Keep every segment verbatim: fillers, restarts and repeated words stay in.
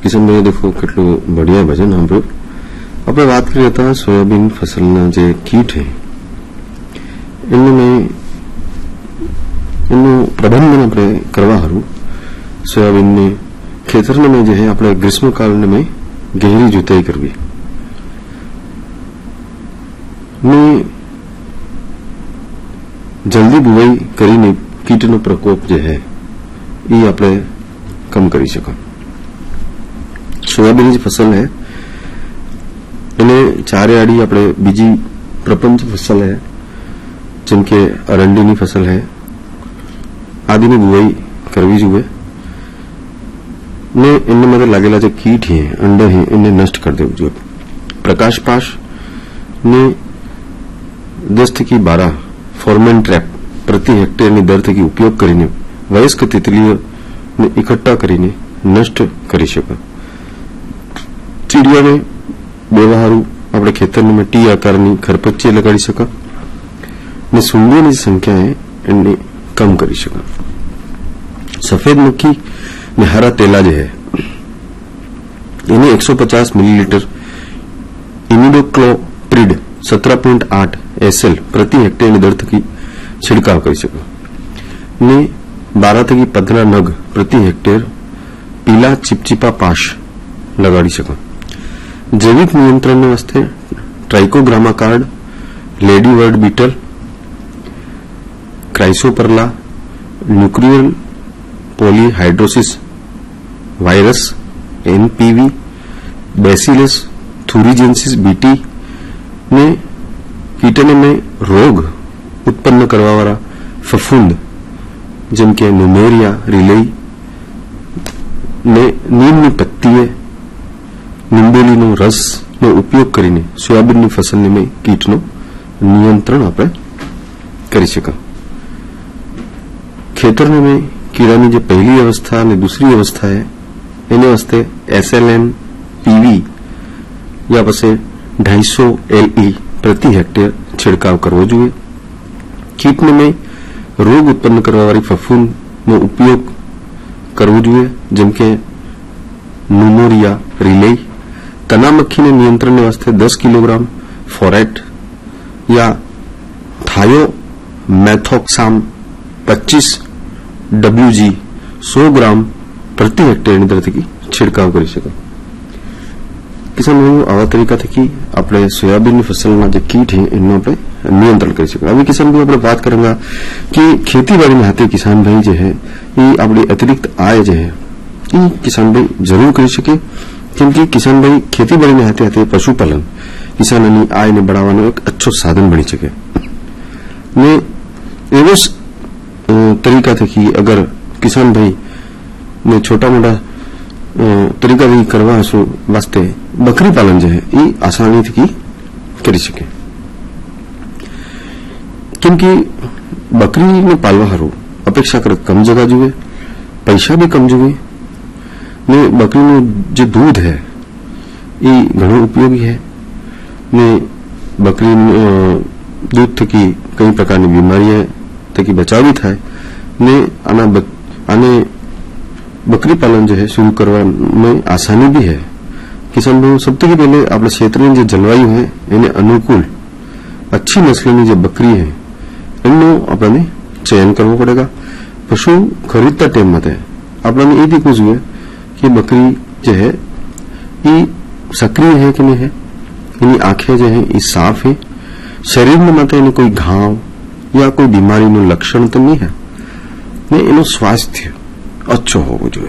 किशन भाई देखो કેટલું बढ़िया भजन સાંભળ્યું। આપણે વાત કરી હતા સોયાબીન ફસલના જે કીટ છે એનું એનું પ્રબંધન આપણે કરવા હારું સોયાબીનને ખેતરને में जो है આપણે ગ્રીષ્મકાળ में गहरी जुताई करवी ने जल्दी बुवाई करीने कीटनो प्रकोप जो है ये આપણે कम કરી શકો। સોયાબીન ની फसल है એને ચારે આડી આપણે બીજી પ્રપંચ फसल है જેમ કે અરંડીની फसल है આદિની बुवाई કરવી જોઈએ ने इनमें मतलब लागेला जो कीट है अंडर है इन्हें नष्ट कर देव जो प्रकाश पाश ने दस की बारह फॉर्मेन ट्रैप प्रति हेक्टेयर ની દર થી ઉપયોગ કરીને વયસ્ક તિતલીઓ ને इकट्ठा કરીને નષ્ટ કરી શકે। ચીડિયાને બેવહારું આપણે ખેતરની ટી આકારની ખરપચી લગાડી શકે ને સૂંઢીની સંખ્યા है એને કમ કરી શકે। સફેદ મક્ખી ने हरा तेला जो है इन्हें एक सौ पचास मिलीलीटर इमिडोक्लोप्रिड सत्रह पॉइंट आठ एसएल प्रति हेक्टेयर दर की छिड़काव कर सके ने बारह थकी पंद्रह नग प्रति हेक्टेयर पीला चिपचिपा पाश लगाड़ी सके। जैविक नियंत्रण वास्ते Trichogramma card lady word beetle Chrysoperla nuclear polyhedrosis virus NPV bacillus थुरिजेंसिस BT ने कीटने में रोग उत्पन्न करवा वाला फफूंद જેમ કે ન્યુમેરિયા રિલેઈ ને નીમની પત્તીએ નિંબોલીનો રસનો ઉપયોગ કરીને સોયાબીનની ફસલને મેં કીટનું નિયંત્રણ આપણે કરી શકાય। ખેતરને મેં कीड़ानी जो पहली अवस्था ने दूसरी अवस्था है एने वास्ते एसएलएन पीवी या पसे ढाई सौ एलई प्रति हेक्टेयर छिड़काव करवो जोईए। कीटने में रोग उत्पन्न करवा वाली फफूंद नो उपयोग करवो जोईए जेम के न्यूमोरिया रिलेई। तना मक्खी ने नियंत्रण वास्ते दस किलोग्राम फोरेट या थायोमेथोक्साम पच्चीस डब्ल्यूजी सौ ग्राम प्रति हेक्टेयर दर थी छिड़काव कर सके। किसान भाई आवा तरीका थी अपने सोयाबीन फसल जो कीट है इनमें अपने नियंत्रण कर सके। अभी किसान भाई अपने बात करेंगे कि खेती बाड़ी में आते किसान भाई जो है ये अपनी अतिरिक्त आय जो है ये किसान भाई जरूर कर सके क्योंकि किसान भाई खेती बाड़ी में आते आते पशुपालन किसान आय ने बढ़ावा एक अच्छो साधन बनी सके। ने एवं तरीका थे कि अगर किसान भाई ने छोटा मोटा तरीका भी करवा सो वास्ते बकरी पालन जो है ये आसानी थी करी सके क्योंकि बकरी ने पालवा हारू अपेक्षाकृत कम जगह जुए पैसा भी कम जुए ने बकरी नु जो दूध है ये घणो उपयोगी है ने बकरी दूध थकी कई प्रकार की बीमारियां तक बचाव भी थाय ने आना बक, आने बकरी पालन जो है शुरू करवा में आसानी भी है। किसान भाई सबसे पहले अपने क्षेत्र में जो जलवायु है इन्हें अनुकूल अच्छी नस्ल की जो बकरी है इननो अपने चयन करना पड़ेगा। पशु खरीदता टाइम मत है अपने ये देखो जुए कि बकरी जो है ये सक्रिय है कि नहीं है, इनकी आंखें जो है ये साफ है, शरीर में मत इन्हें कोई घाव या कोई बीमारी नो लक्षण तो नहीं है ने एनो स्वास्थ्य अच्छो होवो जोईए।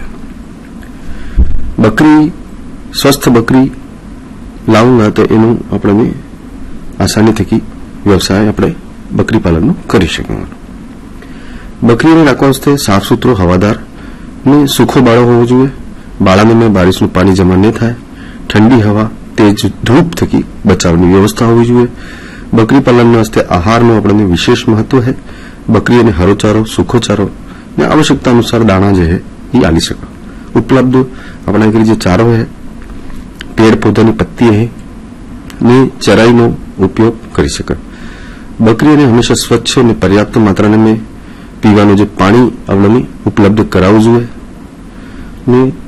बकरी स्वस्थ बकरी लाऊंगा तो एनो अपने आसानी थकी व्यवसाय अपने बकरी पालन नो करी शकीए। बकरी ने राखवा वास्ते साफ सुथरो हवादार ने सूखो बाळो होवो जोईए। बाळाने में बारिश नु पानी जमा नहीं थाय, ठंडी हवा तेज धूप थकी बचावनी व्यवस्था होवी जोईए। बकरी पालन वास्ते आहार नो अपने विशेष महत्व है। बकरी ने हरो चारो सूखो चारो ने आवश्यकता अनुसार दाणा जो है ये आली सके। उपलब्ध अपना जो चारो है पेड़ पौधा की पत्ती है ने चराई नो उपयोग करी सके। बकरी ने हमेशा स्वच्छ और पर्याप्त मात्रा में पीवानो जो पानी अपने उपलब्ध करावू जोईए ने